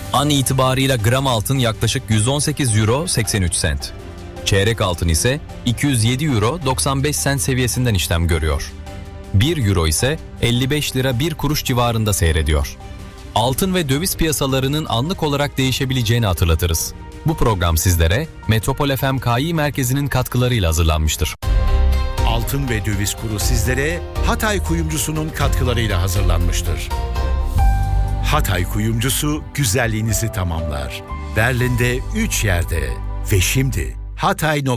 An itibarıyla gram altın yaklaşık 118 euro 83 sent. Çeyrek altın ise 207 euro 95 sent seviyesinden işlem görüyor. 1 euro ise 55 lira 1 kuruş civarında seyrediyor. Altın ve döviz piyasalarının anlık olarak değişebileceğini hatırlatırız. Bu program sizlere Metropol FM KI Merkezi'nin katkılarıyla hazırlanmıştır. Altın ve döviz kuru sizlere Hatay Kuyumcusu'nun katkılarıyla hazırlanmıştır. Hatay Kuyumcusu güzelliğinizi tamamlar. Berlin'de 3 yerde ve şimdi Hatay.